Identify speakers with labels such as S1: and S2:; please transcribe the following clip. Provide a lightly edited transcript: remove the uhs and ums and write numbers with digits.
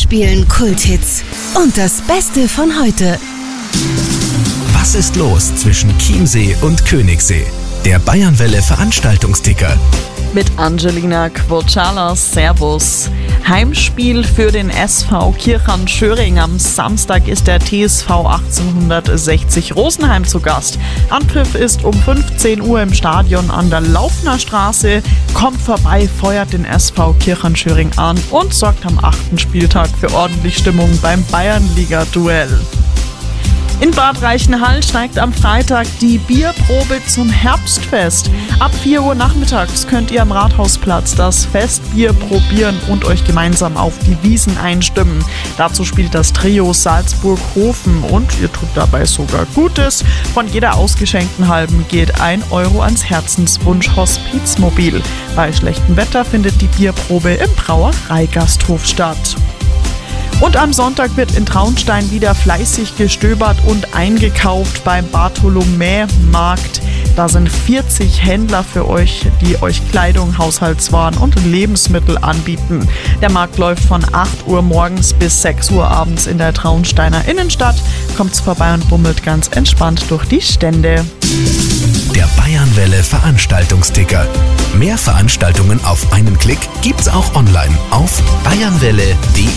S1: spielen Kulthits und das Beste von heute.
S2: Was ist los zwischen Chiemsee und Königssee? Der Bayernwelle Veranstaltungsticker.
S3: Mit Angelina Quocala, Servus. Heimspiel für den SV Kirchern-Schöring. Am Samstag ist der TSV 1860 Rosenheim zu Gast. Anpfiff ist um 15 Uhr im Stadion an der Laufner Straße. Kommt vorbei, feuert den SV Kirchern-Schöring an und sorgt am 8. Spieltag für ordentlich Stimmung beim Bayernliga-Duell. In Bad Reichenhall steigt am Freitag die Bierprobe zum Herbstfest. Ab 4 Uhr nachmittags könnt ihr am Rathausplatz das Festbier probieren und euch gemeinsam auf die Wiesn einstimmen. Dazu spielt das Trio Salzburg-Hofen und ihr tut dabei sogar Gutes. Von jeder ausgeschenkten halben geht 1 Euro ans Herzenswunsch-Hospizmobil. Bei schlechtem Wetter findet die Bierprobe im Brauereigasthof statt. Und am Sonntag wird in Traunstein wieder fleißig gestöbert und eingekauft beim Bartholomämarkt. Da sind 40 Händler für euch, die euch Kleidung, Haushaltswaren und Lebensmittel anbieten. Der Markt läuft von 8 Uhr morgens bis 6 Uhr abends in der Traunsteiner Innenstadt. Kommt's vorbei und bummelt ganz entspannt durch die Stände.
S2: Der Bayernwelle Veranstaltungsticker. Mehr Veranstaltungen auf einen Klick gibt's auch online auf bayernwelle.de.